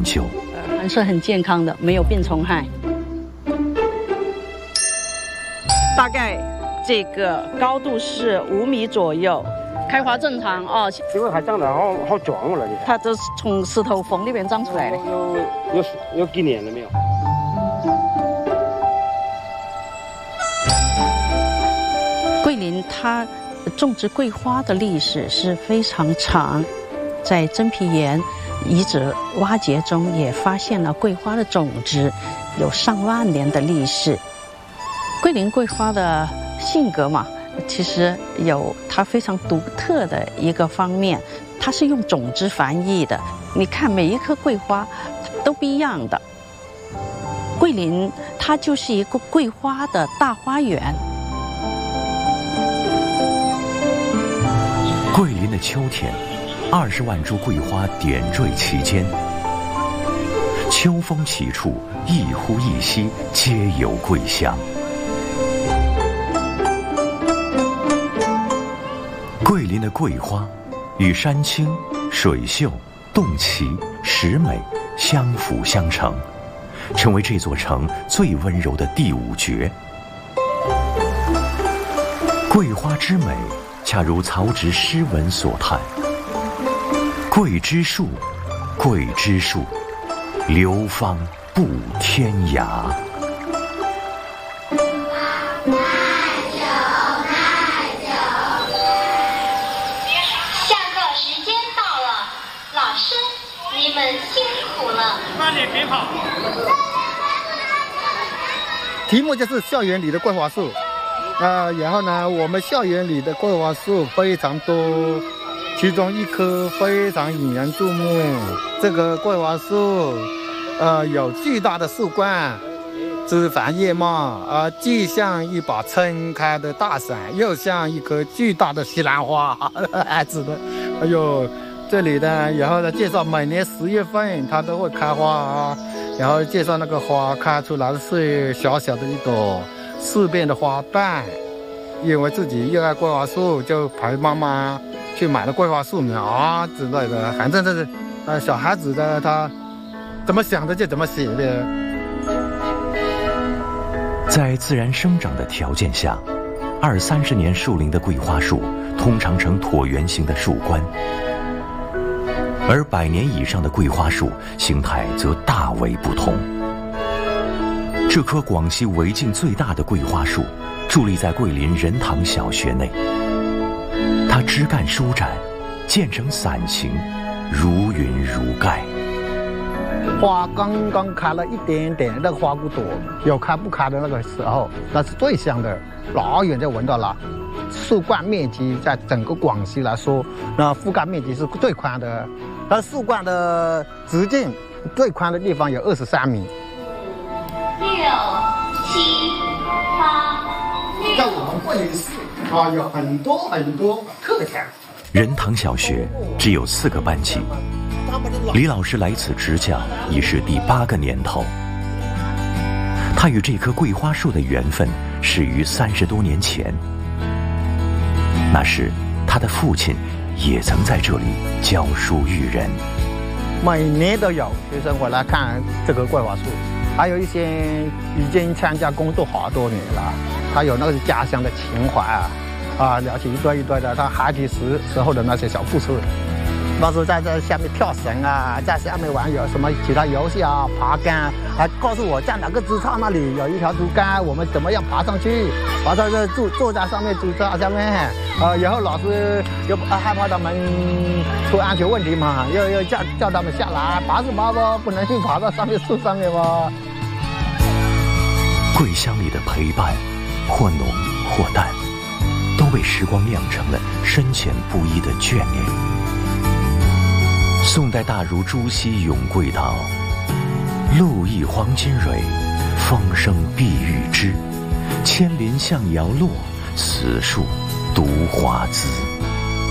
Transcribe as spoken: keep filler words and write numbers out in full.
究。 呃，还是很健康的，没有病虫害。大概这个高度是五米左右，开花正常哦。 因为还长得好好壮了，你看。 它都是从石头缝里面长出来的。 有有有几年了没有？ 桂林它种植桂花的历史是非常长，在真皮岩遗址挖掘中也发现了桂花的种子，有上万年的历史。桂林桂花的性格嘛，其实有它非常独特的一个方面，它是用种子繁育的。你看每一棵桂花都不一样的。桂林它就是一个桂花的大花园。 桂林的秋天，二十万株桂花点缀其间，秋风起处，一呼一吸皆有桂香。桂林的桂花与山青、水秀、洞奇、石美相辅相成，成为这座城最温柔的第五绝。桂花之美，恰如曹植诗文所叹：桂枝树，桂枝树，流芳布天涯。 题目就是校园里的桂花树，呃，然后呢，我们校园里的桂花树非常多，其中一棵非常引人注目。这个桂花树，呃，有巨大的树冠，枝繁叶茂，啊、呃，既像一把撑开的大伞，又像一棵巨大的西兰花，哎，指的，哎呦，这里呢，然后呢，介绍每年十月份它都会开花啊。然后介绍那个花开出来的是小小的一朵四边的花瓣，因为自己热爱桂花树，就陪妈妈去买了桂花树苗啊之类的。反正这是呃小孩子的他怎么想的就怎么写的。 在自然生长的条件下，二三十年树龄的桂花树通常呈椭圆形的树冠。而百年以上的桂花树形态则大为不同。这棵广西围境最大的桂花树伫立在桂林仁堂小学内，它枝干舒展，渐成伞形，如云如盖。 花刚刚开了一点点，那个花骨朵有开不开的那个时候，那是最香的，老远就闻到了。树冠面积在整个广西来说，那覆盖面积是最宽的，它树冠的直径最宽的地方有二十三米。 六七八六。 在我们桂林市啊，有很多很多特产。 仁堂小学只有四个班级，李老师来此执教已是第八个年头。他与这棵桂花树的缘分始于三十多年前。那时，他的父亲也曾在这里教书育人。 每年都有学生回来看这棵桂花树，还有一些已经参加工作好多年了，他有那个家乡的情怀啊，啊，聊起一堆一堆的他孩提时时候的那些小故事。那时候在这下面跳绳啊，在下面玩有什么其他游戏啊，爬杆，还告诉我在哪个枝杈那里有一条竹竿，我们怎么样爬上去，爬到这坐坐在上面竹杈下面，呃，然后老师又害怕他们出安全问题嘛，又又叫叫他们下来，爬是爬吧，不能去爬到上面树上面嘛。 桂香里的陪伴，或浓或淡，都被时光酿成了深浅不一的眷恋。宋代大儒朱熹咏桂道：露亦黄金蕊，风生碧玉枝，千林向遥落，此树独华姿。